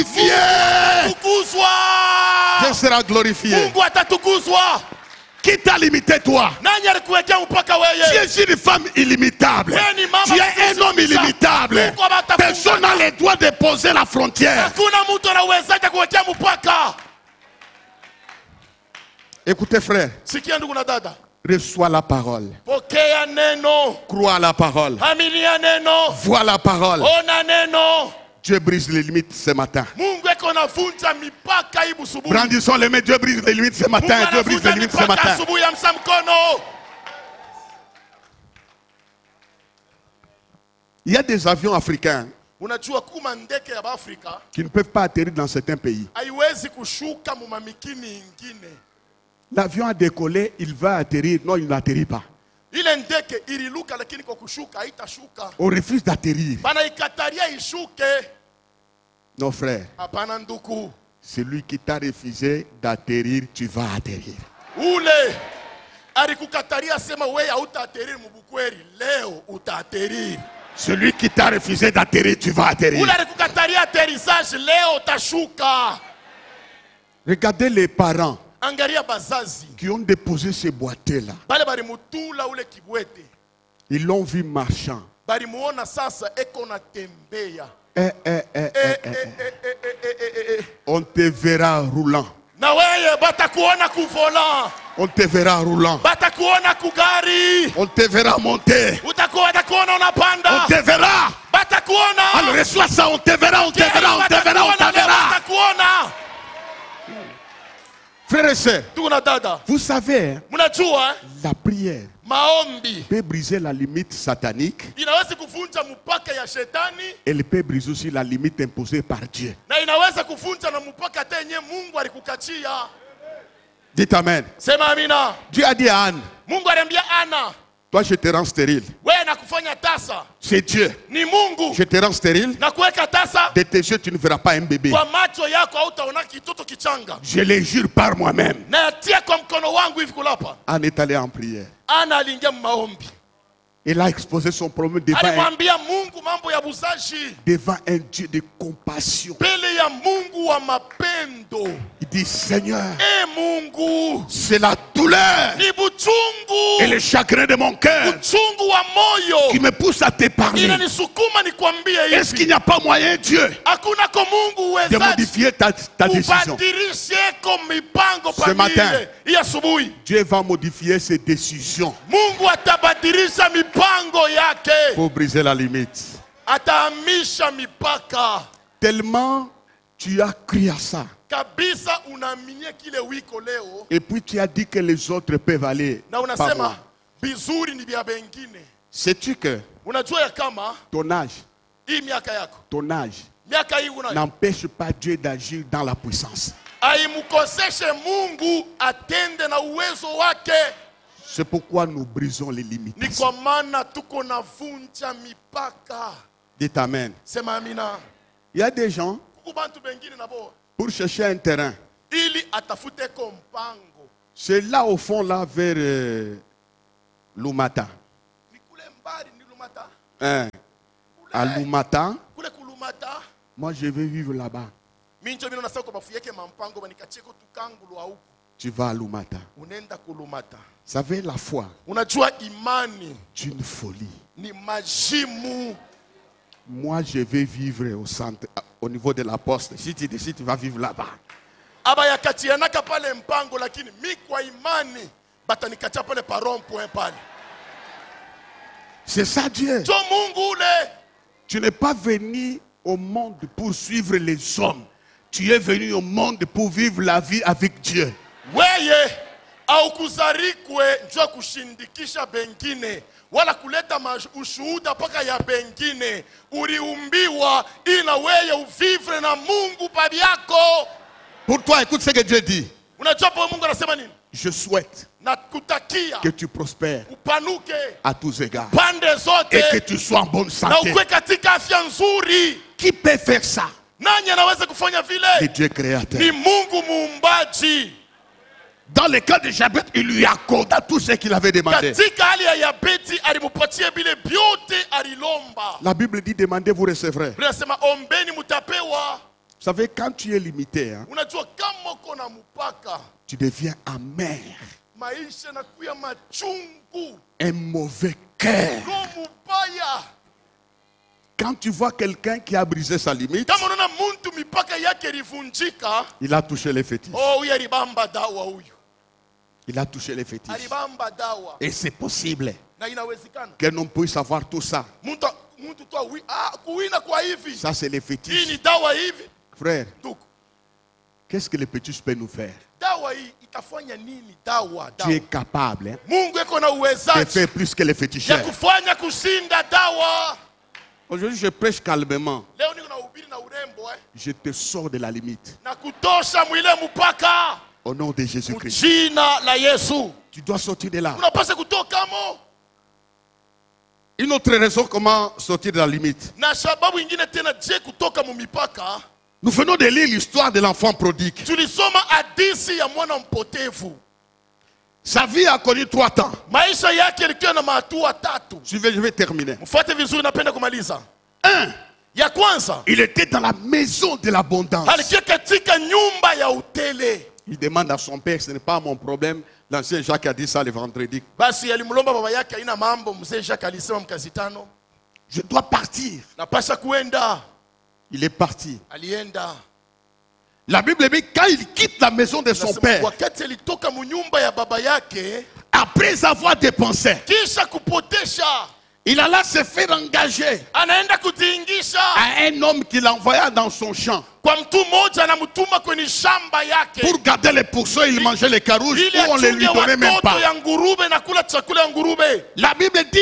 Dieu sera glorifié. Qui t'a limité toi? Tu es une femme illimitable. Tu es un homme illimitable. Personne n'a le droit de poser la frontière. Écoutez frère, reçois la parole. Crois à la parole. Vois la parole. Dieu brise les limites ce matin. Brandissons les mains. Dieu brise les limites ce matin. Dieu brise les limites ce matin. Il y a des avions africains qui ne peuvent pas atterrir dans certains pays. L'avion a décollé, il va atterrir. Non, il n'atterrit pas. On refuse d'atterrir. Non frère, celui qui t'a refusé d'atterrir, tu vas atterrir. Celui qui t'a refusé d'atterrir, tu vas atterrir. Regardez les parents qui ont déposé ces boîtiers-là. Ils l'ont vu marchant. On te verra roulant. On te verra roulant. On te verra monter. On te verra. Alors reçois ça, on te verra, on te verra, on te verra, on te verra. Frères et sœurs, vous savez, la prière peut briser la limite satanique. Elle peut briser aussi la limite imposée par Dieu. Dites Amen. Dieu a dit à Anne, toi je te rends stérile. C'est Dieu. Je te rends stérile. De tes yeux tu ne verras pas un bébé. Je le jure par moi-même. Anne est allée en prière. Il a exposé son problème devant un Dieu de compassion. Il dit Seigneur, c'est la douleur et le chagrin de mon cœur qui me pousse à te parler. Est-ce qu'il n'y a pas moyen, Dieu, de modifier ta décision? Ce matin, Dieu va modifier ses décisions pour briser la limite. Tellement tu as crié à ça. Et puis tu as dit que les autres peuvent aller par moi. Sais-tu que ton âge n'empêche pas Dieu d'agir dans la puissance? C'est pourquoi nous brisons les limites. Dites Amen. Il y a des gens, pour chercher un terrain, c'est là au fond, là vers Lumata. À Lumata, moi je vais vivre là-bas. Tu vas à Lumata. Vous savez, la foi, c'est une folie. Moi, je vais vivre au centre, au niveau de la poste. Si tu décides, tu vas vivre là-bas. C'est ça Dieu. Tu n'es pas venu au monde pour suivre les hommes. Tu es venu au monde pour vivre la vie avec Dieu. Njoo kushindikisha bengine wala kuleta ushuhuda paka ya bengine. Uliumbiwa ili na wewe uvivre na Mungu babi yako. Pour toi, écoute ce que Dieu dit. Unajua Mungu anasema nini? Je souhaite que tu prospères à tous égards et que tu sois en bonne santé. Qui peut faire ça? Le Dieu créateur. Dans le cas de Jabez, il lui accorda tout ce qu'il avait demandé. La Bible dit demandez, vous recevrez. Vous savez, quand tu es limité, hein, Unajua kama uko na mpaka, tu deviens amer, maisha yanakuwa machungu. un mauvais cœur. Roho mbaya. Quand tu vois quelqu'un qui a brisé sa limite, Kama unaona mtu mipaka yake ilivunjika, il a touché les fétiches. oh, huyu alibamba dawa huyu. Il a touché les fétiches. Alibamba dawa. Et c'est possible Na inawezekana. qu'un homme puisse avoir tout ça. Mtu tu kuwina kwa hivi. Ça, c'est les Hii fétiches. ni dawa hivi. Frère, Tuko. qu'est-ce que les fétiches peuvent nous faire? Dawa hii itafanya nini? Dawa. Tu es capable, hein, Mungu eko na de uwezaji faire plus que les ya féticheurs. kufanya kushinda dawa. Aujourd'hui, je prêche calmement. Leo niko na ubiri na urembo Je te sors de la limite. na kutosha mwile mpaka. Au nom de Jésus-Christ. Jina la Yesu. Tu dois sortir de là. Unapaswa kutoka mo. Une autre raison comment sortir de la limite. Na sababu ingine tena je kutoka mu mipaka. Nous venons de lire l'histoire de l'enfant prodigue. Tulisoma hadithi ya mwana mpotevu. Sa vie a connu 3 temps. Maisha yake yalikuwa na hatua tatu. Je vais terminer. Mfuate vizuri, napenda kumaliza. 1. Ya kwanza, Il était dans la maison de l'abondance. alikuwa katika nyumba ya utele. Il demande à son père, ce n'est pas mon problème. L'ancien Jacques a dit ça le vendredi. Basi alimlomba baba yake, haina mambo. Mzee Jacques alisema mkazi tano, Je dois partir. napasha kuenda. Il est parti. Alienda. La Bible dit quand il quitte la maison de son Nasema, père, wakati alitoka mu nyumba ya baba yake, après avoir dépensé, kisha kupotesha, il alla se faire engager anaenda kujiingisha à un homme qu'il envoya dans son champ kwa mtu mmoja, anamtuma kwenye shamba yake pour garder les pourceaux. Il mangeait les carouges ili où on ne lui achunge donnait même watoto pas. ya ngurube na kula chakula ya ngurube. La Bible dit